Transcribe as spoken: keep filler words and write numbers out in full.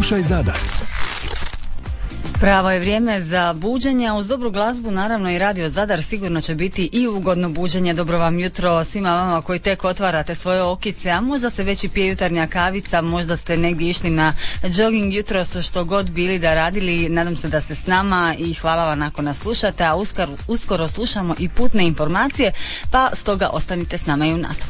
Slušaj Zadar. Pravo je vrijeme za buđenje, uz dobru glazbu naravno i Radio Zadar sigurno će biti i ugodno buđenje. Dobro vam jutro svima vama koji tek otvarate svoje okice, a možda se već i pije jutarnja kavica, možda ste negdje išli na jogging jutros, što god bili da radili, nadam se da ste s nama i hvala vam ako nas slušate, a uskoro, uskoro slušamo i putne informacije, pa stoga ostanite s nama i u nastavku.